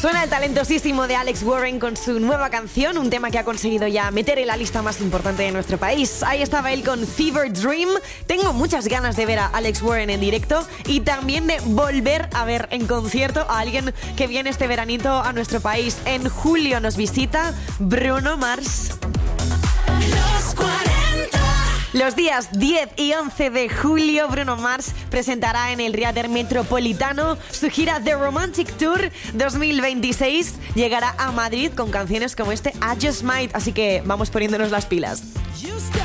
Suena el talentosísimo de Alex Warren con su nueva canción, un tema que ha conseguido ya meter en la lista más importante de nuestro país. Ahí estaba él con Fever Dream. Tengo muchas ganas de ver a Alex Warren en directo y también de volver a ver en concierto a alguien que viene este veranito a nuestro país. En julio nos visita Bruno Mars. Los 40. Los días 10 y 11 de julio, Bruno Mars presentará en el Teatro Metropolitano su gira The Romantic Tour 2026. Llegará a Madrid con canciones como este I Just Might, así que vamos poniéndonos las pilas.